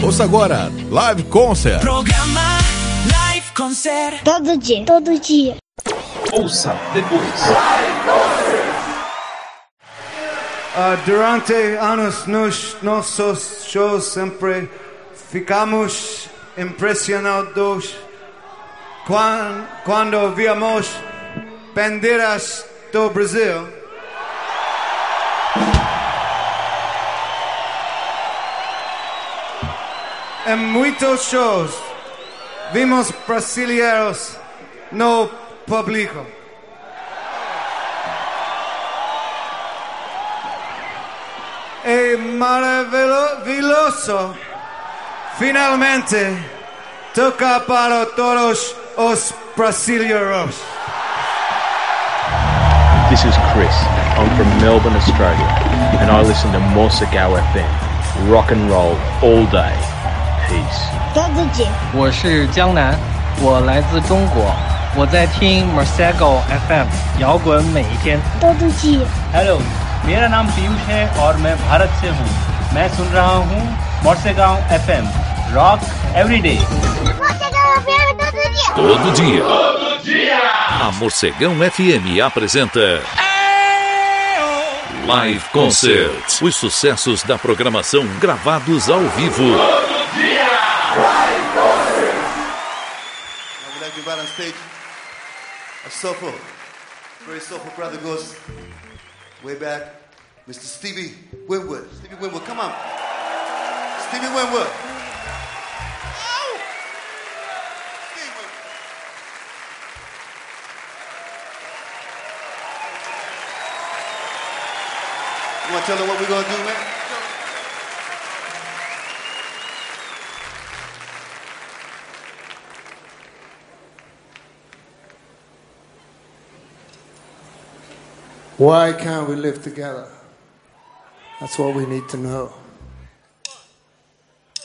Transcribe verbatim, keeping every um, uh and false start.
Ouça agora, Live Concert. Programa Live Concert. Todo dia, todo dia. Ouça depois. Uh, durante anos nos nossos shows sempre ficamos impressionados quando, quando víamos bandeiras do Brasil. Em muitos shows vimos brasileiros no público. É maravilhoso finalmente tocar para todos os brasileiros. This is Chris. I'm from Melbourne, Australia, and I listen to Morsigao F M. Rock and roll all day. Peace. todo dia。 我是江南，我来自中国，我在听 Morsigao F M， 摇滚每一天。 todo dia。 hello, मेरा नाम पीयूष है और मैं भारत से हूँ। मैं सुन रहा हूँ Morsigao F M, Rock Every Day। Morsigão F M todo dia. Todo dia. Todo dia. A Morcegão F M apresenta Live Concert. Os sucessos da programação gravados ao vivo. Todo dia. Live Concert. I would like to invite on stage a soulful, very soulful brother goes way back, Mister Stevie Winwood. Stevie Winwood, come on. Stevie Winwood. Ow! Stevie Winwood. You want to tell them what we're going to do, man? Why can't we live together? That's what we need to know.